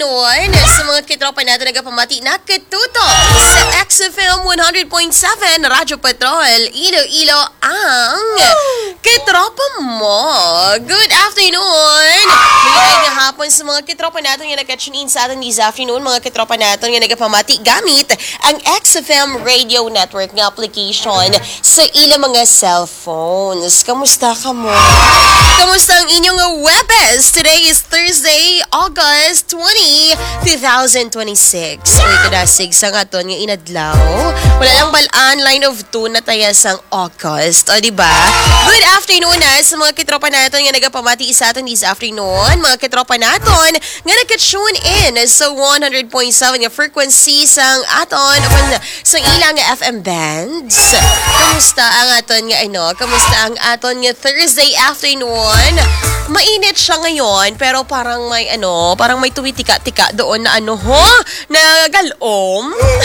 afternoon sa mga kitropa natin nagapamati na katuto sa XFM 100.7 Radyo Patrol Iloilo ang kitropa mo. Good afternoon! May nga hapon sa mga kitropa natin yung nagka-tune in sa atin this afternoon, mga kitropa natin yung nagapamati gamit ang XFM Radio Network ng application sa ilang mga cellphones. Kamusta ka mo? Kamusta ang inyong Webes? Today is Thursday, August 20, 2026. Uy, kadasig sa nga to nga inadlaw. Wala lang balaan, line of 2 na tayas ang August. O, diba? Good afternoon sa mga kitropa natin nga nagapamati sa atin this afternoon. Mga kitropa natin nga nagka-tune in sa 100.7 nga frequency sang aton sa ilang FM bands. Kamusta ang aton nga Kamusta ang aton nga Thursday afternoon? Mainit siya ngayon, pero parang may tumitika-tika doon na na galom.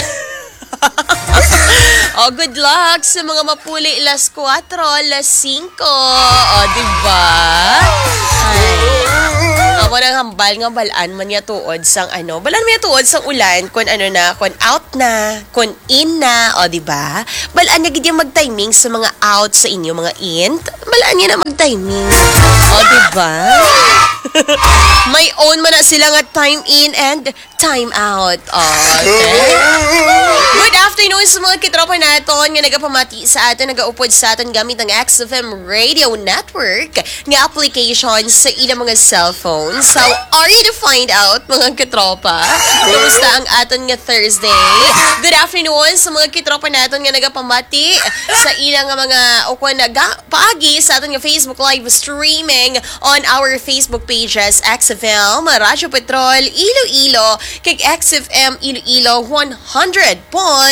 Oh, good luck sa mga mapuli las 4, las 5. Oh, diba? Ay. Ako nang hambal nga balaan man niya tuod sang balaan man niya tuod sang ulan kun kun out na, kun in na, o diba? Balaan niya gid mag-timing sa mga out sa inyo, mga in. Balaan niya na mag-timing. O diba? May own man na sila nga time in and time out. Okay. Good afternoon sa mga kitropa natin nga nagapamati sa atin, nagaupod sa atin gamit ang XFM Radio Network nga application sa ilang mga cellphones. So, are you to find out, mga kitropa? Kamusta ang atin nga Thursday? Good afternoon sa mga kitropa natin nga nagapamati sa ilang mga paagi sa atin nga Facebook Live streaming on our Facebook pages XFM Radyo Patrol Iloilo kay XFM Iloilo 100.7.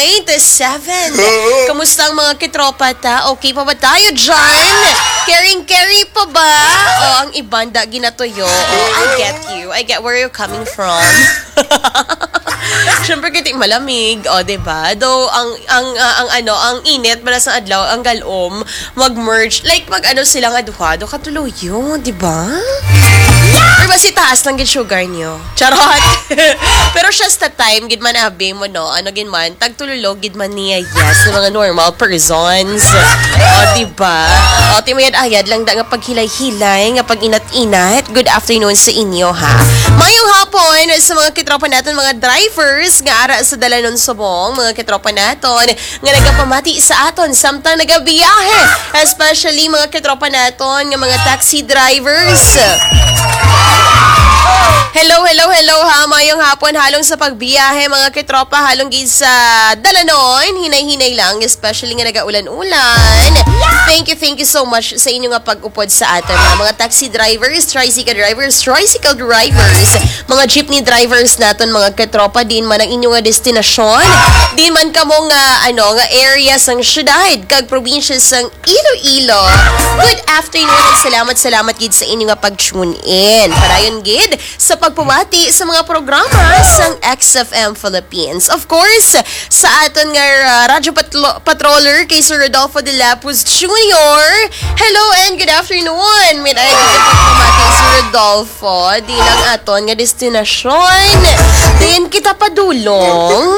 Kamusta ang mga kitropa ta? Okay pa ba tayo dyan? Carry pa ba? O ang ibanda ginatuyo? I get you. I get where you're coming from. Siyempre kitik malamig, diba? Though ang init para sa adlaw, ang galom mag-merge like sila nga duha, do katuloyo, diba? Pero ba si taas lang gid sugar niyo? Charot. Pero siya sa time gid man abi mo gid man tagtululog gid man niya yes ng mga normal persons. Diba? Timayad ayad lang da nga paghilay-hilay nga pag-inat-inat. Good afternoon sa inyo ha. Mayong hapon sa mga kitropa natin, mga drivers nga ara sa Dalanon Subong, mga kitropa naton nga nagapamati sa aton samtang nagabiyahe, especially mga kitropa naton nga mga taxi drivers. Hello ha, mayong hapon halong sa pagbiyahe mga kitropa, halong gid sa Dalanon, hinay-hinay lang, especially nga nagaulan-ulan. Thank you so much sa inyo nga pag-upod sa atin mga taxi drivers, tricycle drivers, mga jeepney drivers naton mga kitropa, din man ang inyong destinasyon, din man kamo nga nga area sang syudad kag probinsya sang Iloilo. Good afternoon, salamat gid sa inyo nga pag-tune in. Padayon gid sa pagpumati sa mga programa sang XFM Philippines. Of course, sa aton nga Radyo Patroller kay Sir Rodolfo de Lapuz Jr. Hello and good afternoon. May pagpumati Sir Rodolfo. Di lang aton nga destinasyon. Din kita padulong.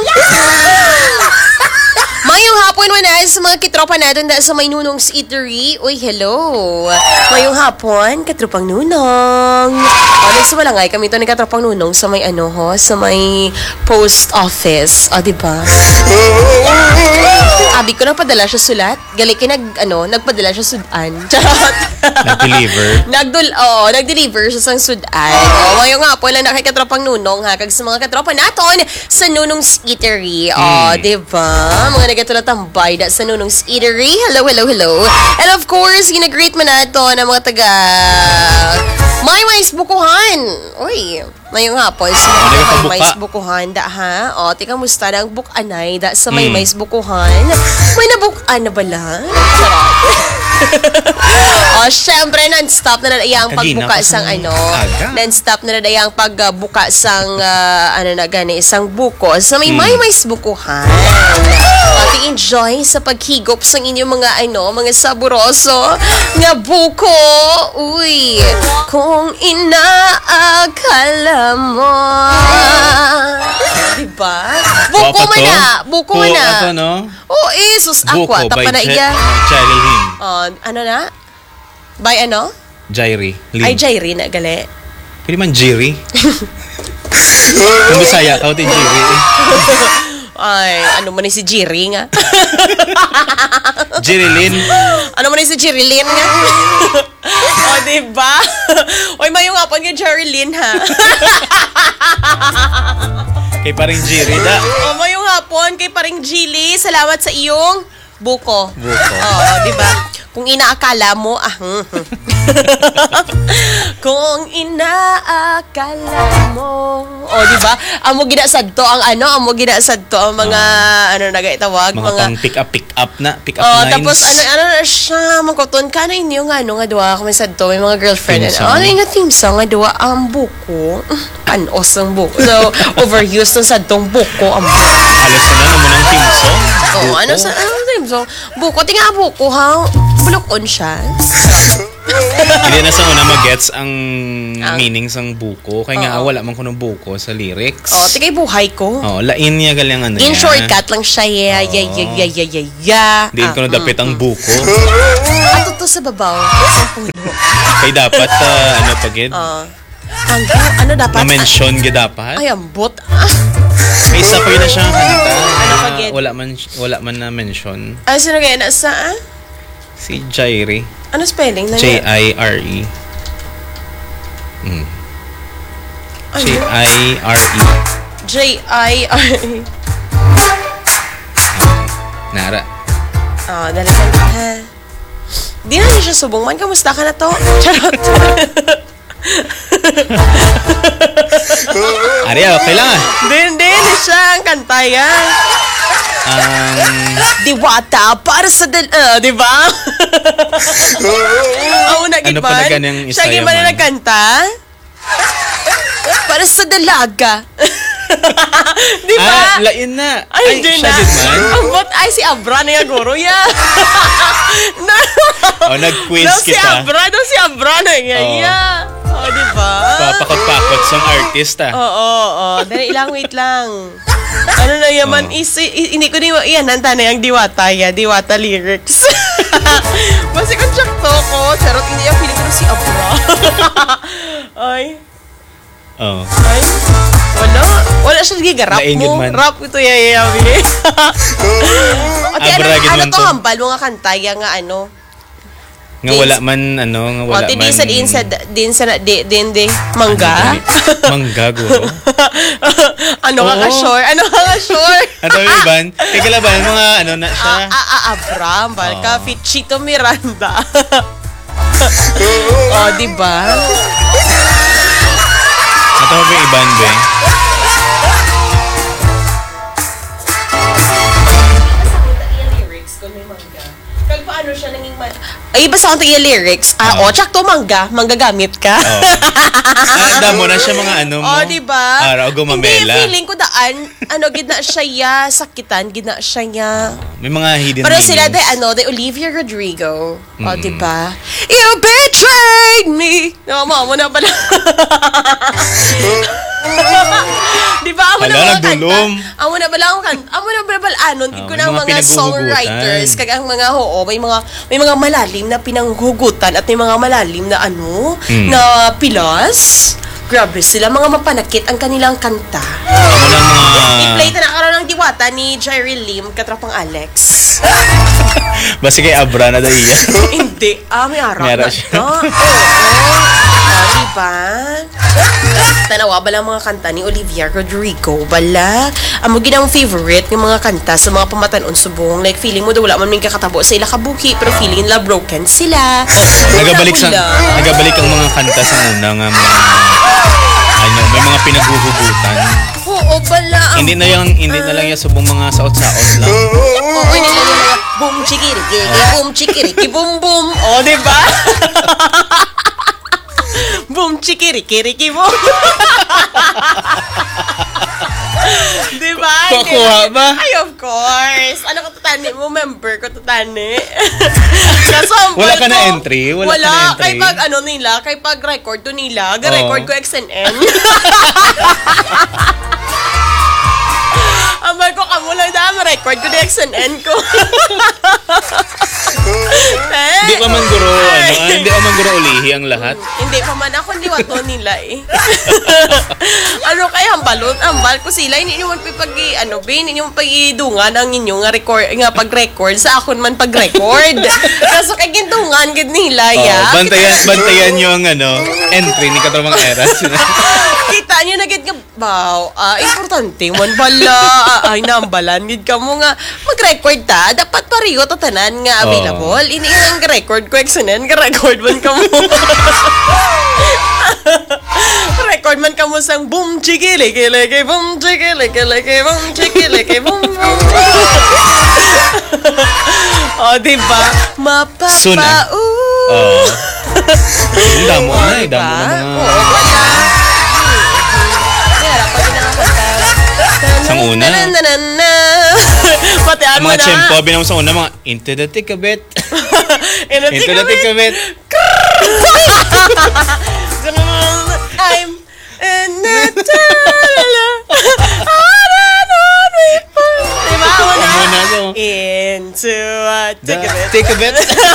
Mayong hapon sa mga kitropa natin sa may Nunong's Eatery. Uy, hello. Mayong hapon, katropang Nunong. Nagsumalangay kami ito ni katropang Nunong sa may sa may post office. Diba? Abi ko nagpadala siya sulat. Gali nagpadala siya sudan. Charot. Nag-deliver? Nag-deliver siya sang sudan. Mayong hapon lang na kay katropang Nunong ha. Kag sa mga katropa naton sa Nunong's Eatery. Diba? Mga nagatulatambay da sa Nunong's Eatery. Hello. And of course, ginagreet man nato na mga taga mais bukuhan. Uy, mayong hapon sa mga mais bukuhan da ha. Tika musta na ang bukanay da sa may mais bukuhan. May nabukan na bala? Syempre, non-stop na iyang pagbuka sang non-stop na iyang pagbuka sang isang buko sa may mais bukuhan. Pati enjoy sa paghigop sa inyong mga saboroso nga buko. Uy, kung inaakala mo. Diba? Buko man na. Buko man na. Ato, no? Oh, sus. Aqua. Buko by Tapa na iya. Jerry Lynn. Ano na? By ano? Jerry Lynn. Ay, Jerry na gali. Pwede man Jerry. Kung Bisaya ka, ito Jerry. Ay, ano man si Jerry nga? Jerry Lynn. Ano man si Jerry Lynn nga? O, diba? Oy, mayong hapon kay Jerry Lynn, ha? Kay paring Jerry da. O, mayong hapon kay paring Jilly. Salamat sa iyong buko. Buko. Oo, diba? Kung inaakala mo, kung inaakala mo. O, diba? Amo ginasad to ang mga, nagaitawag. Mga pang pick up na. Pick up lines. Tapos, na siya, magkuton ka na inyo nga, nga duwa, kami sad to, may mga girlfriend. Ano yung team song, nga duwa, ang buko. Panos ang buko. So, overused ng sad tong buko, ang buko. Halos na naman ang team song. Oo, ano team song? Buko, tinga buko, ha? Bulokon siya. Hindi na sa una magets ang meaning sang buko. Kaya nga, wala man ko ng buko sa lyrics. Oh, tigay buhay ko. Oh, lain niya galing ano In niya. shortcut lang siya, Diin ko na dapit ang buko. Ato to sa babaw. Sa puno. Kaya dapat, pagid? Ano dapat? Ma-mention ka dapat? Ay, ambot. May isa pa yun na siyang kanta. Ano pagid? Wala man na-mention. Sino kaya na sa, Si Jaire. Ano spelling na niya? J-I-R-E. J-I-R-E. J-I-R-E. Nara. Dali ka na, ha? Di na siya subong man. Kamusta ka na to? Charot. Ari, okay lang ah. Din siya ang kantaya. Diwata para sa di ba? Ano pa na ganyang isa siya yaman? na nagkanta? Para sa dalaga. Di ba? Lain na. Ay, di siya na. din man. Ambot, ay, si Abra na yung guro, ya. Nag-quiz Si kita. Abra na yung ya. Di ba? Papakot-pakot sang artist ah. Oo. Dali ilang, wait lang. Ano na yaman, hindi ko na iyan, nanta na yung Diwata lyrics. Basi kung tsakto ko, charot, hindi yung feeling ko si Abra. Ay. Ay. Wala siya gigarap mo. Man. Rap ito yayayabi. Abra, ano ginaman to to. hambal, mga kantaya nga ano. Nga wala man, nga wala man. Din sa mangga. Mangga, guro. Ano ka sure? Ano Ato may ban? Kaya ba, mga na siya? Abram, balka, fit Chito Miranda. Diba? Ato may iban, be? Paano siya naging ay, basta akong tingin lyrics. Tsakto mangga gamit ka. Damo na siya mga ano mo. Diba? Araw, gumamela. Hindi, feeling ko daan, gina siya ya, sakitan, gina siya niya. May mga hidden Pero meanings. sila, de Olivia Rodrigo. Diba? You betrayed me! Mo na pala. Diba? Amo na nagdulom. Amo na pala anon. Ko na mga mga songwriters. Kag ang mga may mga malalim na pinanghugutan at may mga malalim na na pilas. Grabe sila, mga mapanakit ang kanilang kanta. Amo lang mga... I-play na nakaroon ng Diwata ni Jerry Lim, katropang Alex. Basta kay Abra na dahil yan. Hindi. May araw Meron na siya. to. Diba? Tanawa ba lang mga kanta ni Olivia Rodrigo? Bala? Amo ginang favorite ng mga kanta sa mga pamatanon subong. Like, feeling mo daw wala man may kakatabo sa ila kabuki, pero feeling nila broken sila. Nagabalik ang mga kanta sa una nga mga... may mga pinaghuhugutan. Oo, bala. Hindi na lang yung subong mga saot-saot lang. Oo, hindi lang yung mga boom chikiriki, boom chikiriki, boom boom. Diba? Boom chikiriki, boom. Diba? Kukuha ba? Ay, of course. Ano ko tutani mo? Member ko tutani. Wala ka na entry? Wala. Kay pag ano nila, kay pag record to nila, ga-record ko XNN. Amay ko kamulay na, record ko na XNN ko. Hindi pa man guro, hindi pa man guro ulihi ang lahat. Hindi pa man ako niwato nila eh. Ano kaya hambal ko sila, hindi nyo hindi nyo pag-idungan ang inyong nga pag-record sa akon man pag-record. Kaso kay gintungan gid nila ya. Bantayan nyo ang entry ni Katromang Eras. Kita nyo na gid nga baw, importante man bala. Ay nambalan gid ka mo nga mag-record ta, dapat pariyo to tanan nga available. Ini ang record ko XNN, record man ka mo. Record man ka mo sang boom chiki leke boom chiki leke boom chiki leke boom boom. Oh, diba? Soon na. Damo na mga... Sang una. Patian mo na. Mga tsempo, binamo sa una, mga into the thick of it. Into the thick of it. I'm in the diba? Into a thick of it.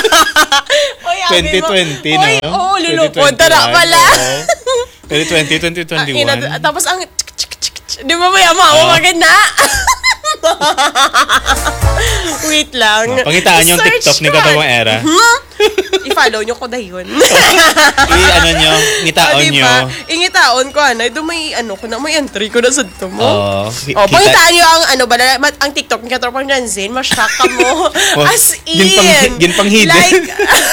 2020 na. Oh, lulupod. Tara pala. 2020, 2021. Tapos ang di ba may ama maganda? Wait lang. Pangitaan yung TikTok ni Katromang Era. I-follow nyo ko dayon. Ngitaon nyo. Ingitaon ko, ito may may entry ko na sa ito mo. Pangitaan nyo ang TikTok ni Katromang Janzen, masyak ka mo. As in. Ginpang hidden.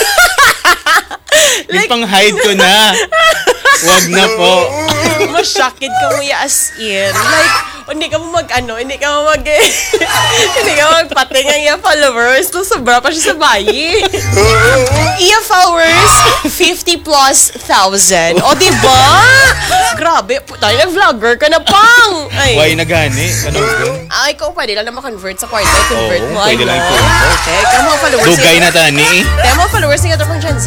Ginpang hide ko na. Wag na po. Masyakit ka mo as in. Like, hindi ka mo hindi ka magpating ang iya followers. So, sobra pa siya sa bayi. Iya followers, 50 plus 1,000. O, diba? Grabe. Tayo nag-vlogger ka na, pang! Why na gani? Ay, ikaw pwede lang na ma-convert sa kwarta. Convert mo. Pwede lang i-convert. Okay. Kaya mga followers. Dugay na tani. Kaya mga followers ni Katromang Janzen.